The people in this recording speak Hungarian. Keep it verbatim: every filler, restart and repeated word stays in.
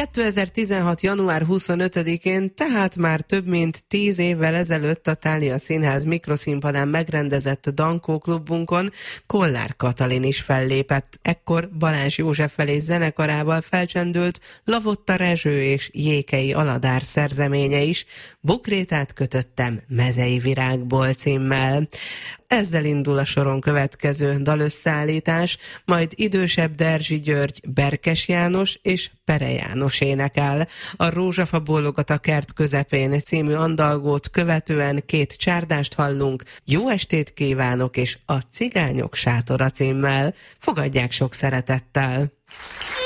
kétezer-tizenhat. január huszonötödikén, tehát már több mint tíz évvel ezelőtt a Thália Színház mikroszínpadán megrendezett Dankó klubunkon Kollár Katalin is fellépett. Ekkor Balázs Józseffel és zenekarával felcsendült Lavotta Rezső és Jékei Aladár szerzeménye is, Bukrétát kötöttem mezei virágból címmel. Ezzel indul a soron következő dalösszeállítás, majd idősebb Derzsi György, Berkes János és Pere János énekel. A Rózsafa bólogat a kert közepén című andalgót követően két csárdást hallunk, Jó estét kívánok és A cigányok sátora címmel. Fogadják sok szeretettel!